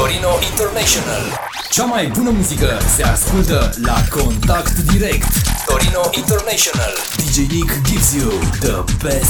Torino International. Cea mai bună muzică se ascultă la Contact Direct. Torino International. DJ Nick gives you the best